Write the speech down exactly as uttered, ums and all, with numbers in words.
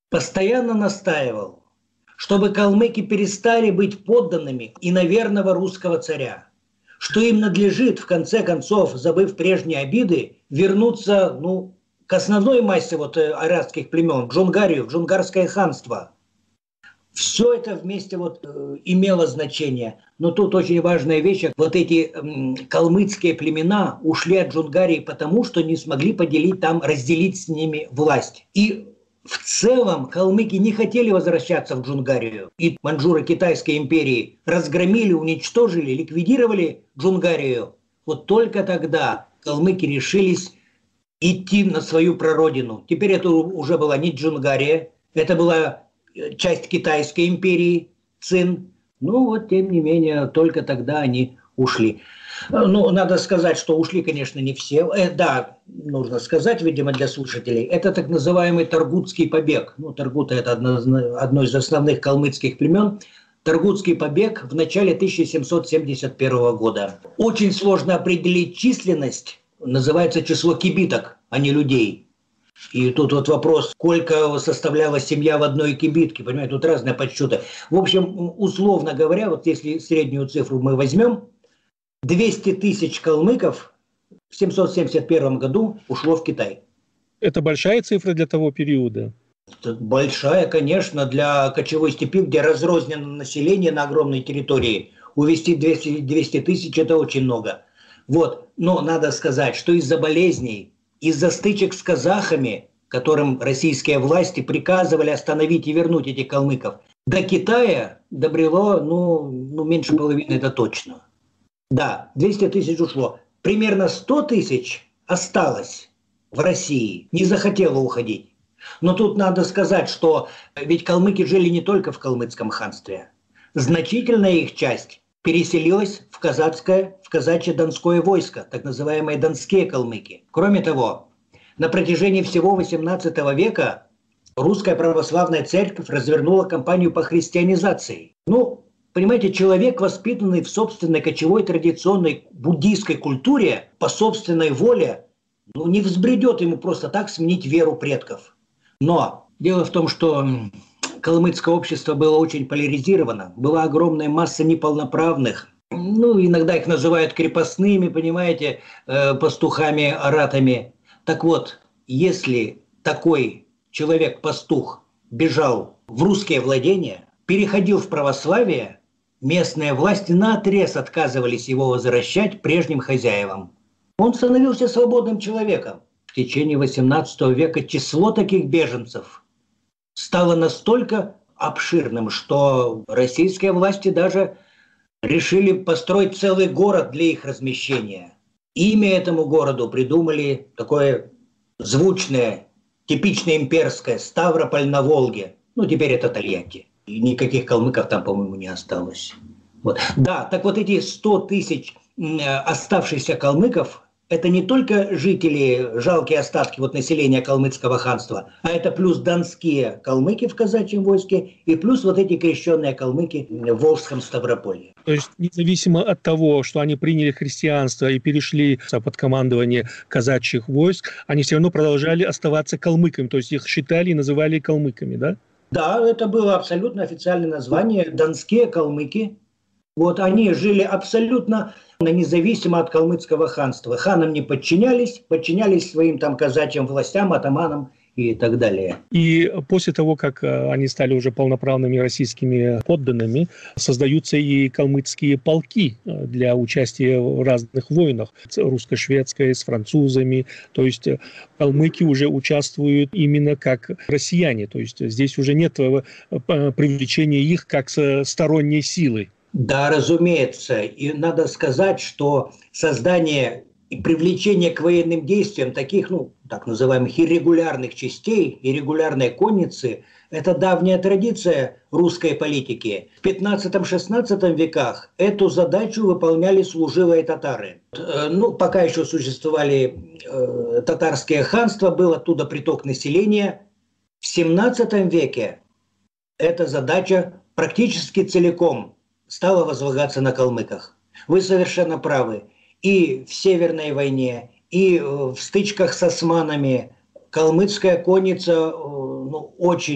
постоянно настаивал, чтобы калмыки перестали быть подданными иноверного русского царя, что им надлежит, в конце концов, забыв прежние обиды, вернуться ну, к основной массе вот, арадских племен, в Джунгарию, в Джунгарское ханство. Все это вместе вот, э, имело значение. Но тут очень важная вещь. Вот эти э, калмыцкие племена ушли от Джунгарии потому, что не смогли поделить там, разделить с ними власть. И в целом калмыки не хотели возвращаться в Джунгарию. И маньчжуры Китайской империи разгромили, уничтожили, ликвидировали Джунгарию. Вот только тогда калмыки решились идти на свою прародину. Теперь это уже была не Джунгария, это была часть Китайской империи, Цин. Ну вот, тем не менее, только тогда они ушли. Ну, надо сказать, что ушли, конечно, не все. Э, да, нужно сказать, видимо, для слушателей, это так называемый Таргутский побег. Ну, Таргута – это одно, одно из основных калмыцких племен. Таргутский побег в начале тысяча семьсот семьдесят первого года. Очень сложно определить численность, называется число кибиток, а не людей. И тут вот вопрос, сколько составляла семья в одной кибитке, понимаете, тут разные подсчеты. В общем, условно говоря, вот если среднюю цифру мы возьмем, двести тысяч калмыков в семьсот семьдесят первом году ушло в Китай. Это большая цифра для того периода? Это большая, конечно, для кочевой степи, где разрознено население на огромной территории. Увезти двести тысяч – это очень много. Вот. Но надо сказать, что из-за болезней, из-за стычек с казахами, которым российские власти приказывали остановить и вернуть этих калмыков, до Китая добрело ну, ну, меньше половины, это точно. Да, двести тысяч ушло. Примерно сто тысяч осталось в России, не захотело уходить. Но тут надо сказать, что ведь калмыки жили не только в калмыцком ханстве. Значительная их часть переселилась в казацкое, в казачье донское войско, так называемые донские калмыки. Кроме того, на протяжении всего восемнадцатого века русская православная церковь развернула кампанию по христианизации. Ну, понимаете, человек, воспитанный в собственной кочевой традиционной буддийской культуре, по собственной воле, ну, не взбредет ему просто так сменить веру предков. Но дело в том, что калмыцкое общество было очень поляризировано, была огромная масса неполноправных, ну, иногда их называют крепостными, понимаете, э, пастухами, аратами. Так вот, если такой человек-пастух бежал в русские владения, переходил в православие, местные власти наотрез отказывались его возвращать прежним хозяевам. Он становился свободным человеком. В течение восемнадцатого века число таких беженцев стало настолько обширным, что российские власти даже решили построить целый город для их размещения. Имя этому городу придумали такое звучное, типичное имперское — Ставрополь на Волге. Ну, теперь это Тольятти. И никаких калмыков там, по-моему, не осталось. Вот. Да, так вот эти сто тысяч оставшихся калмыков — это не только жители, жалкие остатки вот населения калмыцкого ханства, а это плюс донские калмыки в казачьем войске и плюс вот эти крещенные калмыки в Волжском Ставрополье. То есть независимо от того, что они приняли христианство и перешли под командование казачьих войск, они все равно продолжали оставаться калмыками, то есть их считали и называли калмыками, да? Да, это было абсолютно официальное название, донские калмыки. Вот они жили абсолютно независимо от калмыцкого ханства. Ханам не подчинялись, подчинялись своим там казачьим властям, атаманам и так далее. И после того, как они стали уже полноправными российскими подданными, создаются и калмыцкие полки для участия в разных войнах, русско-шведской, с французами. То есть калмыки уже участвуют именно как россияне. То есть здесь уже нет привлечения их как сторонней силы. Да, разумеется. И надо сказать, что создание и привлечение к военным действиям таких, ну, так называемых иррегулярных частей, иррегулярной конницы, это давняя традиция русской политики. В пятнадцатом-шестнадцатом веках эту задачу выполняли служилые татары. Ну, пока еще существовали э, татарские ханства, был оттуда приток населения. В семнадцатом веке эта задача практически целиком стала возлагаться на калмыках. Вы совершенно правы. И в Северной войне, и в стычках с османами калмыцкая конница ну, очень